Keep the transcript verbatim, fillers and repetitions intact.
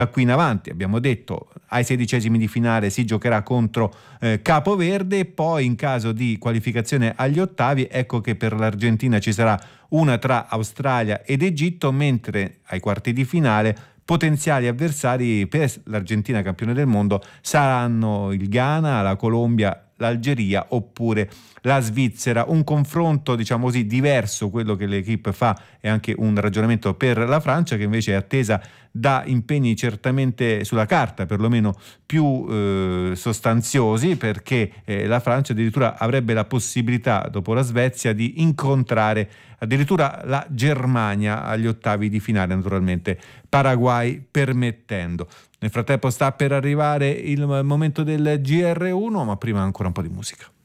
Da qui in avanti, abbiamo detto, ai sedicesimi di finale si giocherà contro eh, Capoverde, e poi in caso di qualificazione agli ottavi, ecco che per l'Argentina ci sarà una tra Australia ed Egitto, mentre ai quarti di finale potenziali avversari per l'Argentina campione del mondo saranno il Ghana, la Colombia, l'Algeria oppure la Svizzera. Un confronto, diciamo così, diverso quello che l'Equipe fa, e anche un ragionamento per la Francia, che invece è attesa da impegni certamente sulla carta perlomeno più eh, sostanziosi, perché eh, la Francia addirittura avrebbe la possibilità dopo la Svezia di incontrare addirittura la Germania agli ottavi di finale, naturalmente Paraguay permettendo. Nel frattempo sta per arrivare il momento del G R uno, ma prima ancora un po' di musica.